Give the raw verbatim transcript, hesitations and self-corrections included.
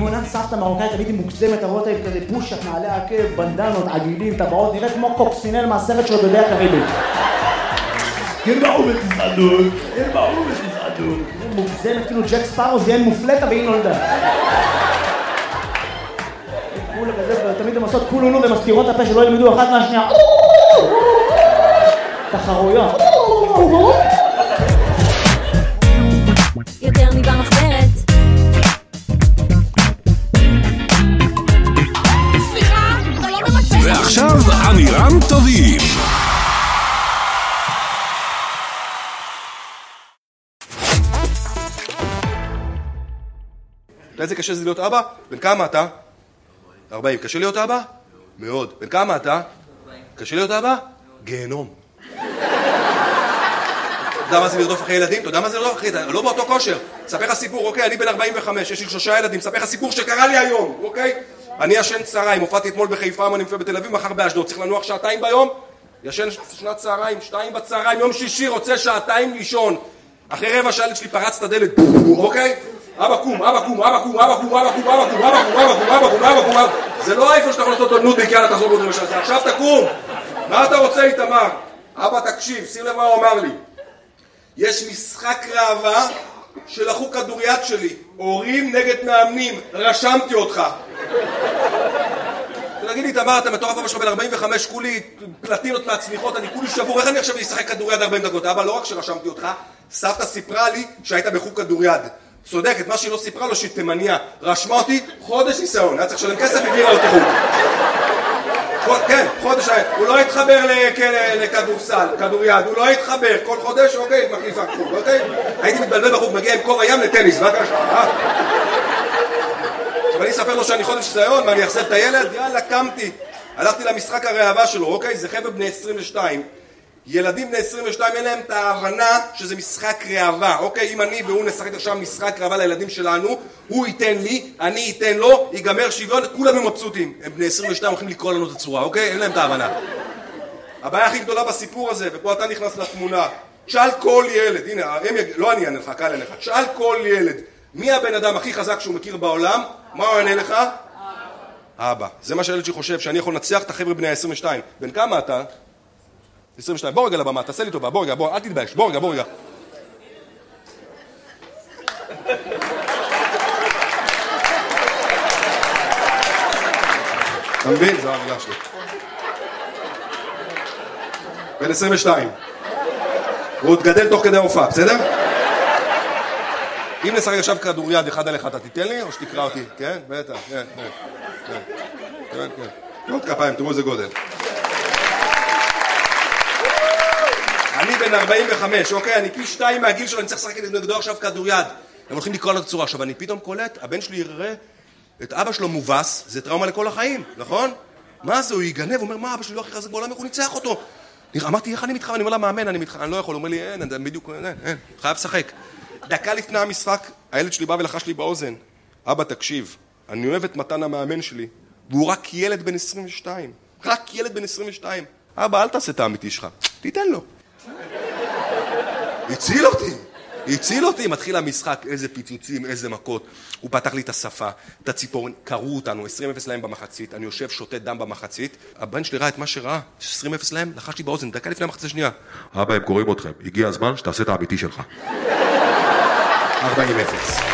בדימונה, סבתא מרוקאית, תמיד היא מוגזמת, אתה רואה אותה עם כזה פושט, נעלי עקב, בנדנות, עגילים, טבעות, נראית כמו קוקסינל מהסרט של דודי הקריבית. ירבעו בתזעדות, ירבעו בתזעדות. מוגזמת, כאילו ג'ק ספארו זיין מופלטה והיא נולדה. כולה כזה, תמיד הם עושות כולולו ומסתירות הפה שלא ילמדו אחת מהשנייה. תחרויות. יותר מבמחברת. סליחה, אתה לא ממצא. ועכשיו אמירם טובים. אתה איזה קשה זה להיות אבא? בן כמה אתה? ארבעים. קשה להיות אבא? מאוד. בן כמה אתה? קשה להיות אבא? גיהנום. אתה יודע מה זה לרדוף אחרי ילדים? אתה יודע מה זה לרדוף אחרי ילדים? לא באותו כושר. ספר לך סיפור, אוקיי? אני בן ארבעים וחמש, יש לי שלושה ילדים. ספר לך סיפור שקרה לי היום, אוקיי? אני ישן צהריים, הופעתי אתמול בחיפה, אני מופיע בתל אביב, מחר באשדוד. צריך לנוח שעתיים ביום? ישן שנת צהריים, שתיים בצהריים, יום שישי, רוצה שעתיים לישון. אחרי רבע שעה שלי פרץ את הדלת, אוקיי? אבא קום, אבא קום, אבא קום, אבא קום, אבא קום, אבא קום, אבא קום, אבא קום, אבא קום, אבא קום, אבא קום. זה לא איפה שאתה יכול לעשות אותו נודניק, יאללה תחזור בו למשל. עכשיו תקום. מה אתה רוצה, איתמר? אבא תקשיב, שים לב מה הוא אמר לי. יש משחק ראווה של החוג כדוריד שלי, הורים נגד מאמנים, רשמתי אותך. תגיד לי, איתמר, אתה מטורף, אבא שלך בן ארבעים וחמש, כולי פלטינות מהצמיחות, אני כולי שבור, איך אני עכשיו אשחק כדוריד ארבעים דקות? אבא, לא רק שרשמתי אותך, סבתא סיפרה לי שהיית בחוג כדוריד. צודקת, מה שהיא לא סיפרה לו שהיא תימניה. רשמה אותי חודש ניסיון, היה צריך לשלם כסף והגיעה לו תחום. כן, חודש, הוא לא התחבר לכדורסל, כדוריד, הוא לא התחבר, כל חודש, אוקיי, מחליפה חוג, אוקיי? הייתי מתבלבל בחוג, מגיע עם קור הים לטניס, מה קרה? עכשיו אני אספר לו שאני חודש ניסיון, מה אני אחסב את הילד? יאללה, קמתי. הלכתי למשחק הראווה שלו, אוקיי? זה חבר'ה בני עשרים ושתיים. ילדים בני עשרים ושתיים אין להם את ההבנה שזה משחק ראווה, אוקיי? אם אני והוא נשחק עכשיו משחק ראווה לילדים שלנו, הוא ייתן לי, אני ייתן לו, ייגמר שוויון, כולם הם מבסוטים. הם בני עשרים ושתיים הולכים לקרוא לנו את הצורה, אוקיי? אין להם את ההבנה. הבעיה הכי גדולה בסיפור הזה, ופה אתה נכנס לתמונה, תשאל כל ילד, הנה, הם יג... לא אני אענה לך, קל עליך, תשאל כל ילד, מי הבן אדם הכי חזק שהוא מכיר בעולם? מה הוא יענה לך? אבא. זה מה שהילד שחושב, שאני יכול לנצח את החבר'ה בני עשרים ושתיים. בן כמה אתה? עשרים ושתיים. בוא רגע לבמה, תעשה לי טובה, בוא רגע, בוא, אל תתבייש, בוא רגע, בוא רגע. אתה מבין? זו המילה שלי. בן עשרים ושתיים. הוא עוד גדל תוך כדי ההופעה, בסדר? אם נשחק עכשיו כדוריד אחד על אחד, אתה תיתן לי או שתקרא אותי? כן? בטח, כן, כן, כן, כן, כן. עוד כפיים, תראו איזה גודל. אני בן ארבעים וחמש, אוקיי? אני פי שתיים מהגיל שלו, אני צריך לשחק נגדו עכשיו כדוריד. הם הולכים לקרוא לו את הצורה. עכשיו, אני פתאום קולט, הבן שלי יראה את אבא שלו מובס, זה טראומה לכל החיים, נכון? מה זה? הוא יגנב, הוא אומר, מה, אבא שלי לא הכי חזק בעולם, איך הוא ניצח אותו? אמרתי, איך אני מתחרה? אני אומר לה, מאמן, אני מתחרה, אני לא יכול. הוא אומר לי, אין, אני בדיוק, אין, אין, חייב לשחק. דקה לפני המשחק, הילד שלי בא ולחש לי באוזן, אבא, תקשיב, אני אוהב את מתן המאמן שלי, והוא רק ילד בן עשרים ושתיים. רק ילד בן עשרים ושתיים. אבא, אל תעשה את האמיתי שלך. תיתן לו. הציל אותי. הציל אותי. מתחיל המשחק, איזה פיצוצים, איזה מכות. הוא פתח לי את השפה, את הציפורן, קראו אותנו, עשרים אפס להם במחצית. אני יושב, שותה דם במחצית. הבן שלי ראה את מה שראה, עשרים אפס להם, לחש לי באוזן, דקה לפני המחצית השנייה. אבא, הם קוראים אתכם. הגיע הזמן שתעשה את האמיתי שלך. ארבעים אפס.